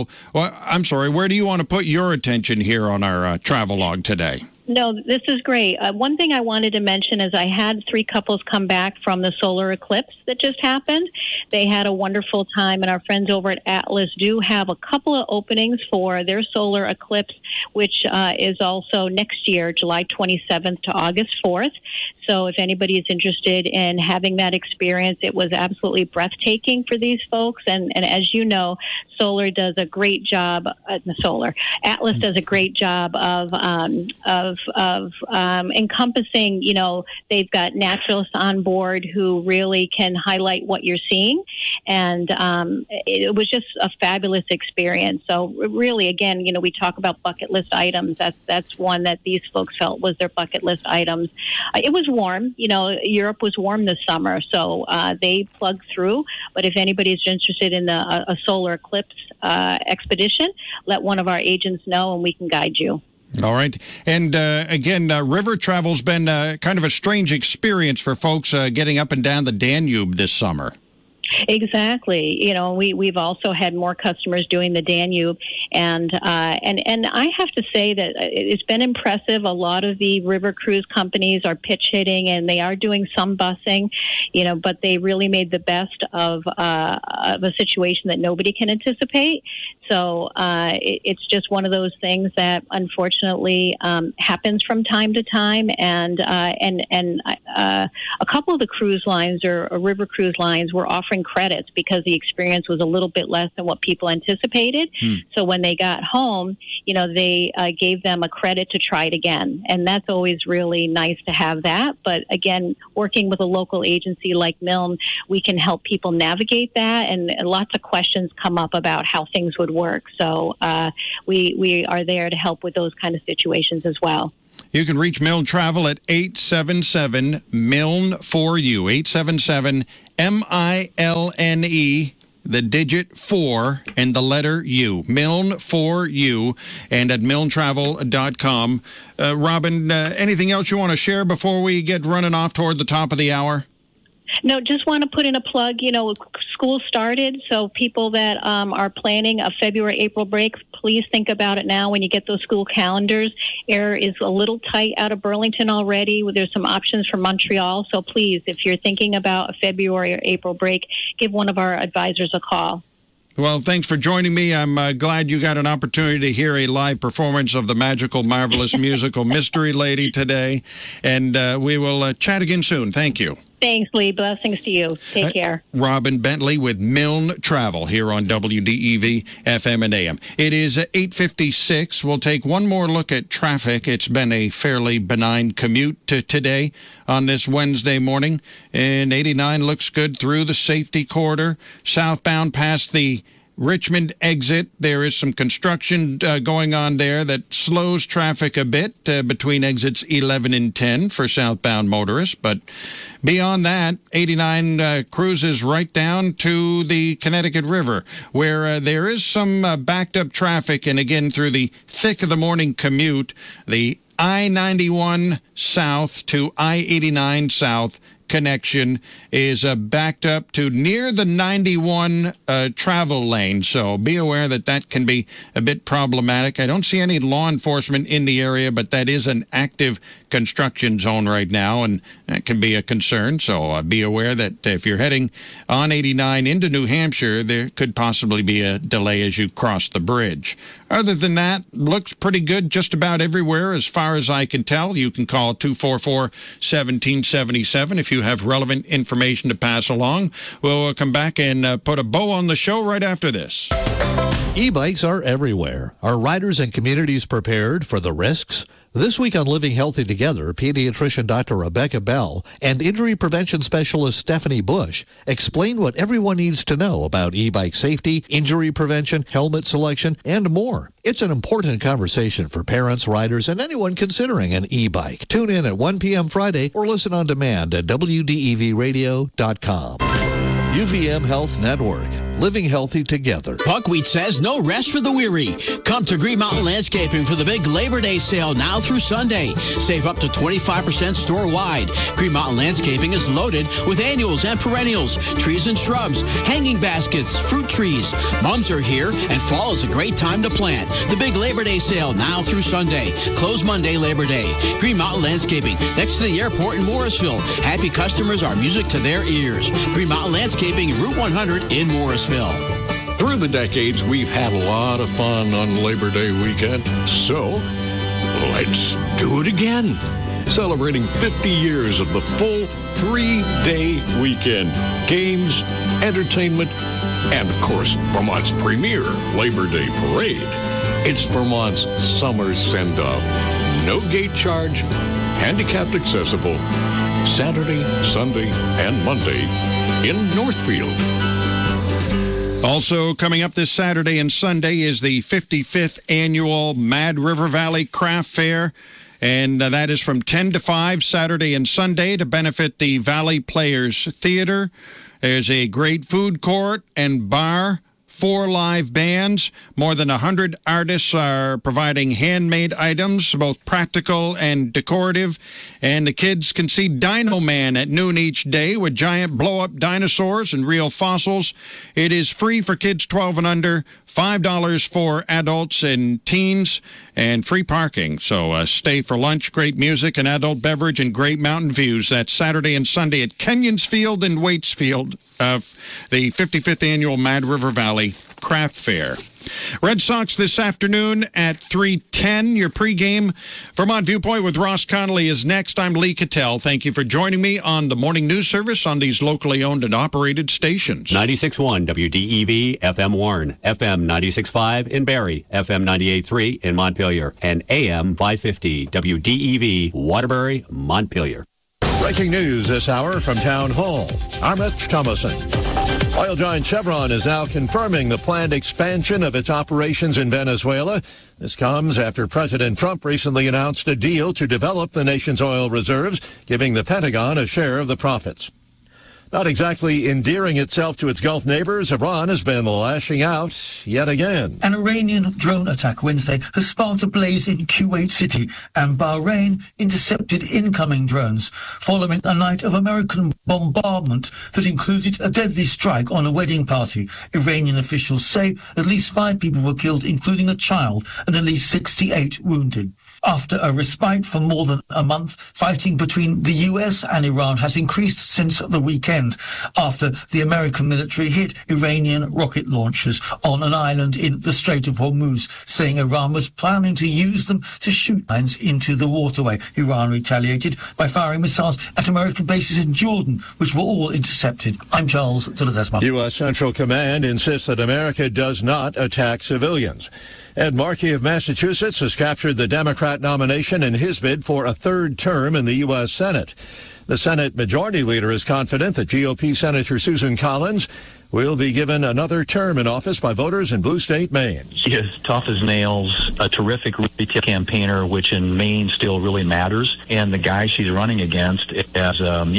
I'm sorry, where do you want to put your attention here on our travel log today? No, this is great. One thing I wanted to mention is I had 3 couples come back from the solar eclipse that just happened. They had a wonderful time, and our friends over at Atlas do have a couple of openings for their solar eclipse, which is also next year, July 27th to August 4th. So if anybody is interested in having that experience, it was absolutely breathtaking for these folks. And as you know, Atlas does a great job of encompassing, they've got naturalists on board who really can highlight what you're seeing. And it was just a fabulous experience. So really, again, we talk about bucket list items. That's one that these folks felt was their bucket list items. It was warm. Europe was warm this summer, so they plugged through. But if anybody's interested in a solar eclipse expedition, let one of our agents know and we can guide you. All right. And again, river travel's been kind of a strange experience for folks getting up and down the Danube this summer. Exactly. You know, we've also had more customers doing the Danube, and I have to say that it's been impressive. A lot of the river cruise companies are pitch hitting, and they are doing some busing, you know, but they really made the best of a situation that nobody can anticipate. So it's just one of those things that unfortunately happens from time to time, and a couple of the cruise lines or river cruise lines were offering credits because the experience was a little bit less than what people anticipated. So when they got home, you know, they gave them a credit to try it again, and that's always really nice to have that. But again, working with a local agency like Milne, we can help people navigate that, and lots of questions come up about how things would work. So we are there to help with those kind of situations as well. You can reach Milne Travel at 877-MILNE-4U, 877-MILNE, the digit 4 and the letter U, Milne-4U, and at milnetravel.com. Robin, anything else you want to share before we get running off toward the top of the hour? No, just want to put in a plug. You know, school started, so people that are planning a February, April break, please think about it now when you get those school calendars. Air is a little tight out of Burlington already. There's some options for Montreal, so please, if you're thinking about a February or April break, give one of our advisors a call. Well, thanks for joining me. I'm glad you got an opportunity to hear a live performance of the magical, marvelous musical Mystery Lady today, and we will chat again soon. Thank you. Thanks, Lee. Blessings to you. Take care. Robin Bentley with Milne Travel here on WDEV FM and AM. It is 8:56. We'll take one more look at traffic. It's been a fairly benign commute today on this Wednesday morning, and 89 looks good through the safety corridor. Southbound past the Richmond exit, there is some construction going on there that slows traffic a bit between exits 11 and 10 for southbound motorists. But beyond that, 89 cruises right down to the Connecticut River, where there is some backed up traffic. And again, through the thick of the morning commute, the I-91 south to I-89 south connection is backed up to near the 91 travel lane, so be aware that that can be a bit problematic. I don't see any law enforcement in the area, but that is an active construction zone right now, and that can be a concern, so be aware that if you're heading on 89 into New Hampshire, there could possibly be a delay as you cross the bridge. Other than that, looks pretty good just about everywhere as far as I can tell. You can call 244-1777 if you have relevant information to pass along. We'll come back and put a bow on the show right after this. E-bikes are everywhere. Are riders and communities prepared for the risks? This week on Living Healthy Together, pediatrician Dr. Rebecca Bell and injury prevention specialist Stephanie Bush explain what everyone needs to know about e-bike safety, injury prevention, helmet selection, and more. It's an important conversation for parents, riders, and anyone considering an e-bike. Tune in at 1 p.m. Friday or listen on demand at WDEVradio.com. UVM Health Network. Living healthy together. Buckwheat says no rest for the weary. Come to Green Mountain Landscaping for the big Labor Day sale now through Sunday. Save up to 25% store-wide. Green Mountain Landscaping is loaded with annuals and perennials, trees and shrubs, hanging baskets, fruit trees. Mums are here, and fall is a great time to plant. The big Labor Day sale now through Sunday. Close Monday, Labor Day. Green Mountain Landscaping, next to the airport in Morrisville. Happy customers are music to their ears. Green Mountain Landscaping, Route 100 in Morrisville. Through the decades, we've had a lot of fun on Labor Day weekend, so let's do it again. Celebrating 50 years of the full 3-day weekend. Games, entertainment, and, of course, Vermont's premier Labor Day parade. It's Vermont's summer send-off. No gate charge, handicapped accessible, Saturday, Sunday, and Monday in Northfield. Also coming up this Saturday and Sunday is the 55th annual Mad River Valley Craft Fair, and that is from 10 to 5 Saturday and Sunday to benefit the Valley Players Theater. There's a great food court and bar 4 live bands. More than 100 artists are providing handmade items, both practical and decorative. And the kids can see Dino Man at noon each day with giant blow-up dinosaurs and real fossils. It is free for kids 12 and under, $5 for adults and teens, and free parking. So stay for lunch, great music, and adult beverage, and great mountain views. That's Saturday and Sunday at Kenyon's Field and Waits Field of the 55th Annual Mad River Valley Craft Fair. Red Sox this afternoon at 3:10. Your pregame Vermont Viewpoint with Ross Connolly is next. I'm Lee Cattell. Thank you for joining me on the morning news service on these locally owned and operated stations. 96.1 WDEV, FM Warren, FM 96.5 in Barrie, FM 98.3 in Montpelier, and AM 550 WDEV, Waterbury, Montpelier. Breaking news this hour from Town Hall. I'm Rich Thomason. Oil giant Chevron is now confirming the planned expansion of its operations in Venezuela. This comes after President Trump recently announced a deal to develop the nation's oil reserves, giving the Pentagon a share of the profits. Not exactly endearing itself to its Gulf neighbors, Iran has been lashing out yet again. An Iranian drone attack Wednesday has sparked a blaze in Kuwait City, and Bahrain intercepted incoming drones following a night of American bombardment that included a deadly strike on a wedding party. Iranian officials say at least 5 people were killed, including a child, and at least 68 wounded. After a respite for more than a month, fighting between the U.S. and Iran has increased since the weekend after the American military hit Iranian rocket launchers on an island in the Strait of Hormuz, saying Iran was planning to use them to shoot mines into the waterway. Iran retaliated by firing missiles at American bases in Jordan, which were all intercepted. I'm Charles de Ledesma. U.S. Central Command insists that America does not attack civilians. Ed Markey of Massachusetts has captured the Democrat nomination in his bid for a 3rd term in the U.S. Senate. The Senate Majority Leader is confident that GOP Senator Susan Collins will be given another term in office by voters in Blue State, Maine. She is tough as nails, a terrific retail campaigner, which in Maine still really matters. And the guy she's running against, as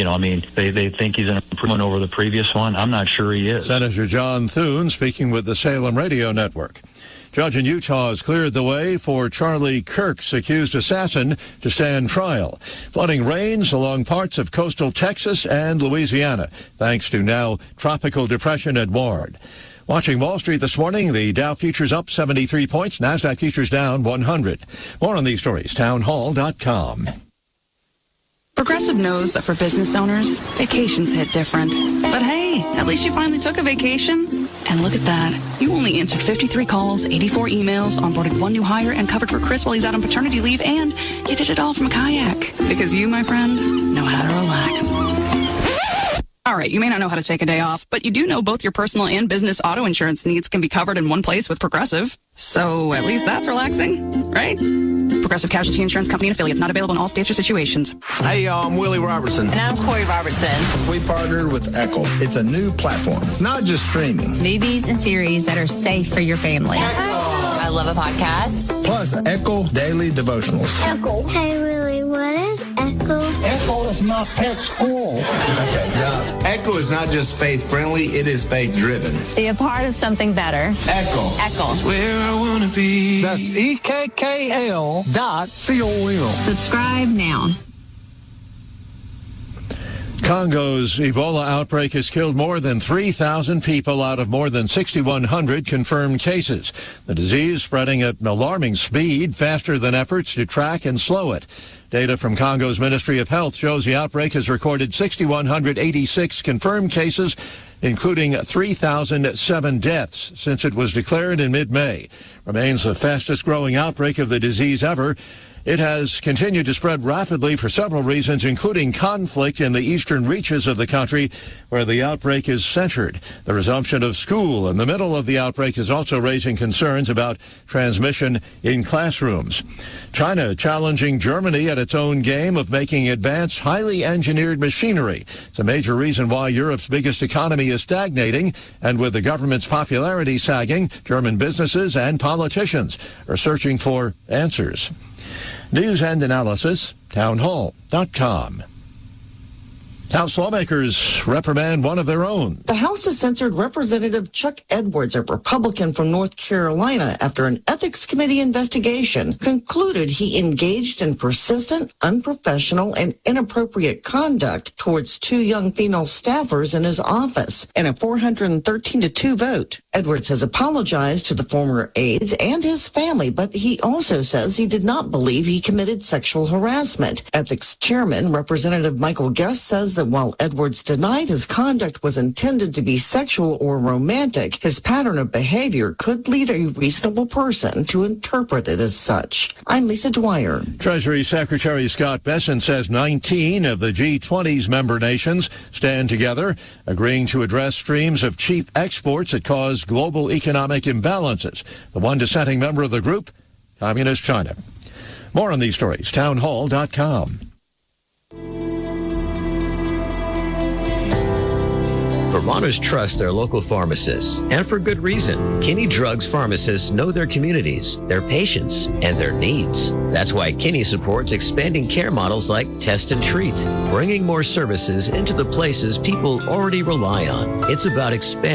they think he's an improvement over the previous one. I'm not sure he is. Senator John Thune speaking with the Salem Radio Network. Judge in Utah has cleared the way for Charlie Kirk's accused assassin to stand trial. Flooding rains along parts of coastal Texas and Louisiana, thanks to now Tropical Depression Edouard. Watching Wall Street this morning, the Dow futures up 73 points, NASDAQ futures down 100. More on these stories, townhall.com. Progressive knows that for business owners, vacations hit different. But hey, at least you finally took a vacation. And look at that. You only answered 53 calls, 84 emails, onboarded 1 new hire, and covered for Chris while he's out on paternity leave, and you did it all from a kayak. Because you, my friend, know how to relax. All right, you may not know how to take a day off, but you do know both your personal and business auto insurance needs can be covered in one place with Progressive. So at least that's relaxing, right? Progressive Casualty Insurance Company and affiliates, not available in all states or situations. Hey, y'all, I'm Willie Robertson. And I'm Corey Robertson. We partnered with Echo. It's a new platform, not just streaming. Movies and series that are safe for your family. I love a podcast. Plus, Echo Daily Devotionals. Echo. Hey, Willie, what is Echo? Echo is my pet squirrel. Okay, now, Echo is not just faith-friendly, it is faith-driven. Be a part of something better. Echo. Echo. Where I want to be. That's EKKL.com. Subscribe now. Congo's Ebola outbreak has killed more than 3,000 people out of more than 6,100 confirmed cases. The disease spreading at an alarming speed, faster than efforts to track and slow it. Data from Congo's Ministry of Health shows the outbreak has recorded 6,186 confirmed cases, including 3,007 deaths since it was declared in mid-May. Remains the fastest-growing outbreak of the disease ever. It has continued to spread rapidly for several reasons, including conflict in the eastern reaches of the country where the outbreak is centered. The resumption of school in the middle of the outbreak is also raising concerns about transmission in classrooms. China challenging Germany at its own game of making advanced, highly engineered machinery. It's a major reason why Europe's biggest economy is stagnating, and with the government's popularity sagging, German businesses and politicians are searching for answers. News and analysis, townhall.com. House lawmakers reprimand one of their own. The House has censored Representative Chuck Edwards, a Republican from North Carolina, after an Ethics Committee investigation concluded he engaged in persistent, unprofessional, and inappropriate conduct towards 2 young female staffers in his office. In a 413-2 vote, Edwards has apologized to the former aides and his family, but he also says he did not believe he committed sexual harassment. Ethics Chairman Representative Michael Guest says that while Edwards denied his conduct was intended to be sexual or romantic, his pattern of behavior could lead a reasonable person to interpret it as such. I'm Lisa Dwyer. Treasury Secretary Scott Bessent says 19 of the G20's member nations stand together, agreeing to address streams of cheap exports that cause global economic imbalances. The one dissenting member of the group, Communist China. More on these stories, townhall.com. Vermonters trust their local pharmacists, and for good reason. Kinney Drugs pharmacists know their communities, their patients, and their needs. That's why Kinney supports expanding care models like Test and Treat, bringing more services into the places people already rely on. It's about expanding